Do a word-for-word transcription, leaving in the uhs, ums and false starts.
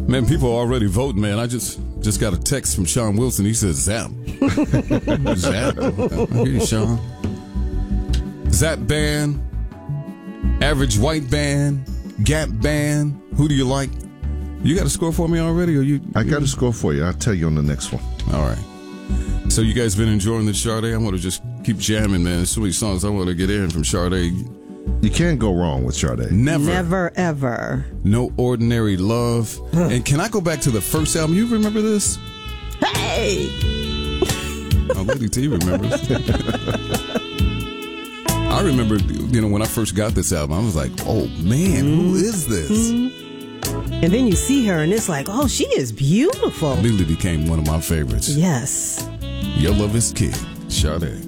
Man, people are already voting, man. I just just got a text from Sean Wilson. He says, Zap. Zap. I hear you, Sean. Zap band, Average White band, Gap band. Who do you like? You got a score for me already? Or you? I got a score for you. I'll tell you on the next one. All right. So you guys been enjoying the Sade? I want to just keep jamming, man. There's so many songs I want to get in from Sade. You can't go wrong with Sade. Never. Never, ever. No Ordinary Love. And can I go back to the first album? You remember this? Hey! Oh, Lady T remembers. I remember, you know, when I first got this album, I was like, oh, man, mm. who is this? Mm. And then you see her, and it's like, oh, she is beautiful. Immediately became one of my favorites. Yes. Your Love is King, Sade.